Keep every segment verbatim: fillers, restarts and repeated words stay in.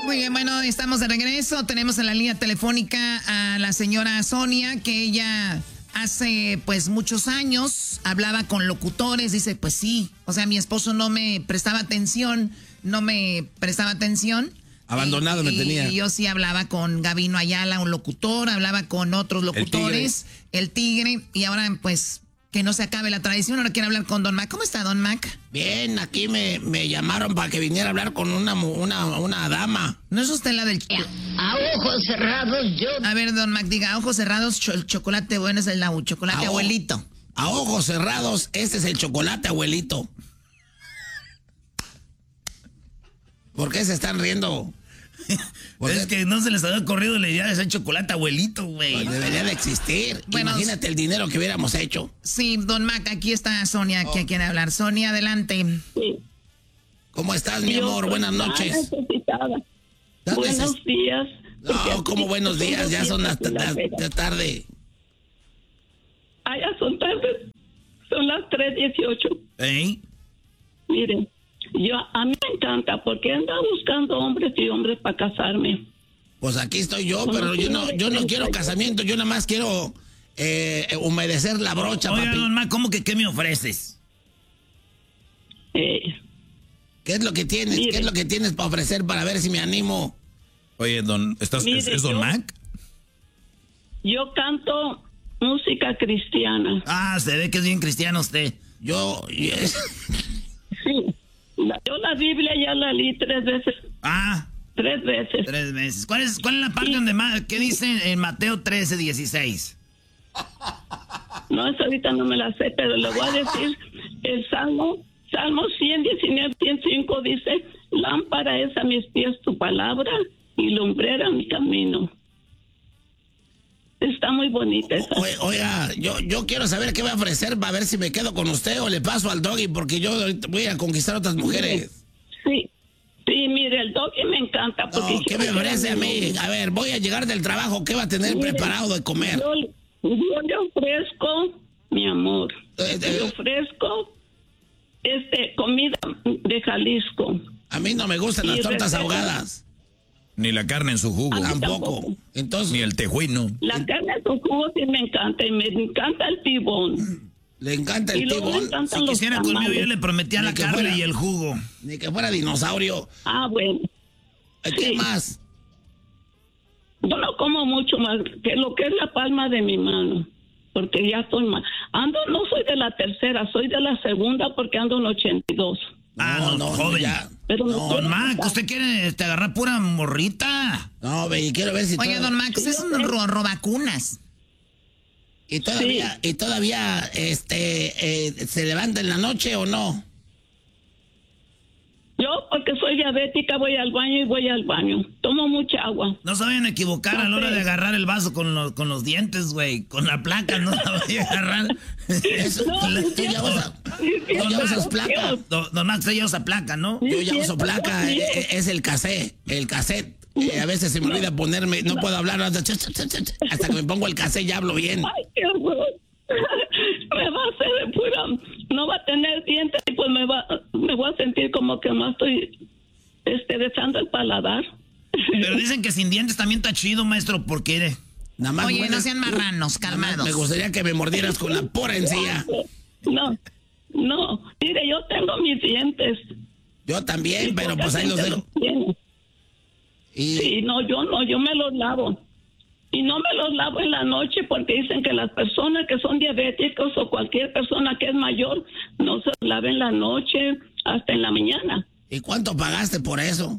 Muy bien, bueno, estamos de regreso. Tenemos en la línea telefónica a la señora Sonia, que ella hace pues muchos años hablaba con locutores. Dice, pues sí, o sea, mi esposo no me prestaba atención, no me prestaba atención. Abandonado y, me tenía. Y yo sí hablaba con Gabino Ayala, un locutor, hablaba con otros locutores, el tigre, el tigre y ahora pues que no se acabe la tradición, ahora quiero hablar con Don Mac. ¿Cómo está, Don Mac? Bien, aquí me, me llamaron para que viniera a hablar con una, una, una dama. ¿No es usted la del... A ojos cerrados yo... A ver, Don Mac, diga, a ojos cerrados, cho el chocolate bueno es el Lau, chocolate a abuelito. A ojos cerrados, este es el chocolate abuelito. ¿Por qué se están riendo? Es que no se les había ocurrido la idea de hacer chocolate abuelito, güey. Pues debería de existir. Bueno, imagínate el dinero que hubiéramos hecho. Sí, Don Mac, aquí está Sonia, oh. que quiere hablar. Sonia, adelante. Sí. ¿Cómo estás, mi Yo amor? Buenas noches. Buenos días. No, ¿cómo buenos días? Ya son las la tarde. Ah, ya son tarde. Son las tres dieciocho. ¿Eh? Miren. Yo, a mí me encanta porque ando buscando hombres y hombres para casarme. Pues aquí estoy yo, pero yo no, yo no quiero casamiento, yo nada más quiero eh, humedecer la brocha, Oiga, papi. Don Mac, ¿cómo que qué me ofreces? Eh, ¿Qué es lo que tienes? Mire, ¿qué es lo que tienes para ofrecer para ver si me animo? Oye, Don, ¿estás, mire, ¿es, es Don yo, Mac? Yo canto música cristiana. Ah, se ve que es bien cristiano usted. Yo... Yes. Sí. La, yo la Biblia ya la leí tres veces. Ah. Tres veces. Tres veces. ¿Cuál es, cuál es la parte sí. donde más, qué dice en Mateo trece, dieciséis? No, eso ahorita no me la sé, pero le voy a decir el Salmo, Salmo cien diecinueve, ciento cinco dice, lámpara es a mis pies tu palabra y lumbrera mi camino. Está muy bonita esa. O, oiga, yo, yo quiero saber qué va a ofrecer para ver si me quedo con usted o le paso al Doggy, porque yo voy a conquistar otras mujeres. Sí, sí, mire, el Doggy me encanta. Porque no, ¿qué me ofrece a mí? A ver, voy a llegar del trabajo, ¿qué va a tener mire, preparado de comer? Yo, yo le ofrezco, mi amor, eh, eh, le ofrezco este, comida de Jalisco. A mí no me gustan las tortas respeto. ahogadas. Ni la carne en su jugo. Tampoco. tampoco. Entonces, ni el tejuino. La carne en su jugo sí me encanta y me encanta el tibón. ¿Le encanta el tibón? Si quisiera conmigo yo le prometía ni la carne fuera, y el jugo. Ni que fuera dinosaurio. Ah, bueno. ¿Qué sí. más? Yo no como mucho más que lo que es la palma de mi mano. Porque ya estoy mal. Ando, no soy de la tercera, soy de la segunda porque ando en ochenta y dos. Ah, no, no, joven. Ya. Pero no, don Mac, ¿usted quiere este, agarrar pura morrita? No, ve, quiero ver si... Oye, todo... don Mac, usted es un ro robacunas. ¿Y todavía, sí. y todavía este, eh, se levanta en la noche o no? Yo, porque soy diabética, voy al baño y voy al baño. Tomo mucha agua. No se vayan a equivocar a la hora de agarrar el vaso con los, con los dientes, güey. Con la placa no la vayan a agarrar. Eso, no, la, tú ya usas, no, ya usas placa. Don, don Max, usted ya usa placa, ¿no? Yo ya uso placa, es, es el cassette, el cassette. Eh, a veces se me olvida ponerme, no puedo hablar hasta, hasta que me pongo el cassette ya hablo bien. Ay, qué horror. Me va a hacer de pura, no va a tener dientes y pues me va, me voy a sentir como que más estoy este, besando el paladar. Pero dicen que sin dientes también está chido, maestro, porque... Nada más Oye, buenas, no sean marranos, calmados. Me gustaría que me mordieras con la pura encía. No, no, mire, yo tengo mis dientes. Yo también, pero pues ahí los dejo. Y... Sí, no, yo no, yo me los lavo. Y no me los lavo en la noche porque dicen que las personas que son diabéticos o cualquier persona que es mayor no se los lava en la noche hasta en la mañana. ¿Y cuánto pagaste por eso?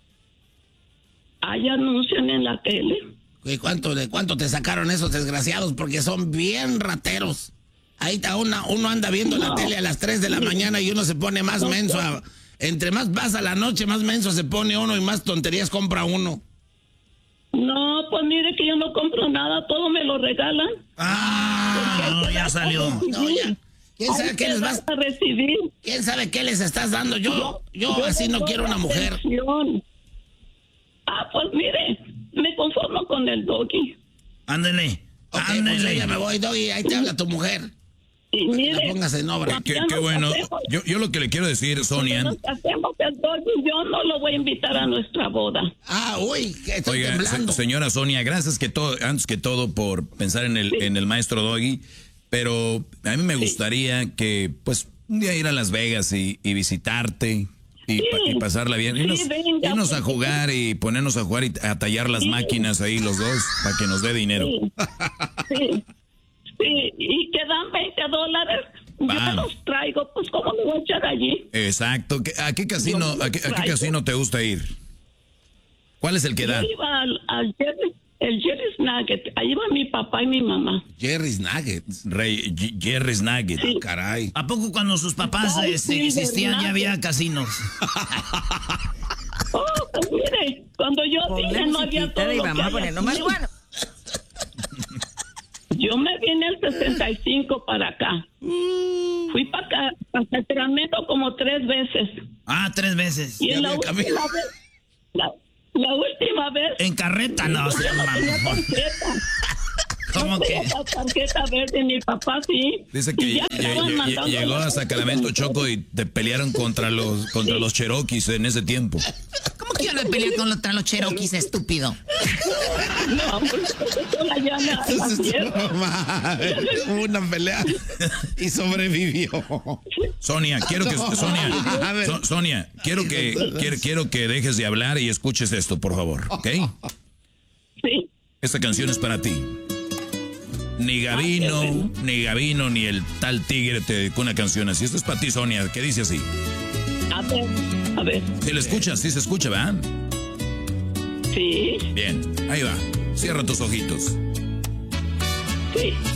Ahí anuncian en la tele. ¿Y cuánto, de cuánto te sacaron esos desgraciados? Porque son bien rateros. Ahí está una, uno anda viendo no. la tele a las tres de la sí. mañana y uno se pone más no, menso. A, entre más pasa la noche, más menso se pone uno y más tonterías compra uno. No, pues mire que yo no compro nada, todo me lo regalan. Ah, no, ya salió. No, ya. ¿Quién sabe qué les vas a recibir? ¿Quién sabe qué les estás dando? Yo, yo, yo así no quiero una mujer. Atención. Ah, pues mire, me conformo con el Doggy. Ándele, okay, ándele. Pues ya me voy, Doggy, ahí te habla tu mujer. Y mire, la pongas en obra. Qué, qué bueno. Yo, yo lo que le quiero decir, Sonia. Nos hacemos el doggy, yo no lo voy a invitar a nuestra boda. Ah, uy, que estoy Oiga, temblando. se, señora Sonia, gracias que todo, antes que todo por pensar en el, sí. en el maestro Doggy, pero a mí me gustaría sí. que, pues, un día ir a Las Vegas y, y visitarte y, sí. pa, y pasarla bien. Irnos, sí, venga, irnos pues, a jugar y ponernos a jugar y a tallar las sí. máquinas ahí los dos para que nos dé dinero. Sí. sí. Sí, y quedan veinte dólares. Va. Yo me los traigo, pues ¿cómo me voy a echar allí? Exacto. ¿A qué casino, a qué, a qué casino te gusta ir? ¿Cuál es el que da? Yo iba al, al Jerry, el Jerry's Nugget. Ahí va mi papá y mi mamá. Jerry's Nugget. Rey, Jerry's Nugget. Sí. Oh, caray. ¿A poco cuando sus papás Ay, este, sí, existían ya había casinos? Oh, pues mire, cuando yo vine no había todo lo que hay aquí. Yo me vine el sesenta y cinco para acá. Fui para acá, para Sacramento como tres veces. Ah, tres veces. Y en la última vez, la, la última vez... En carreta, no, se llama. ¿Cómo que? La tarjeta verde, mi papá sí. Dice que llegó a Sacramento, Choco, y te pelearon contra los contra sí. los Cherokees en ese tiempo. ¿Cómo que yo no peleé contra los Cherokees, estúpido? No, pues la llana. Hubo una pelea y sobrevivió. Sonia, quiero que Sonia, so, Sonia, quiero que quiero, quiero que dejes de hablar y escuches esto, por favor, ¿ok? Sí. Esta canción es para ti. Ni Gabino, ah, ni Gabino, ni el tal tigre te dedicó una canción así. Esto es para ti, Sonia, que dice así. A ver, a ver. ¿Sí le escuchas? Sí se escucha, ¿verdad? Sí. Bien, ahí va. Cierra tus ojitos. Sí.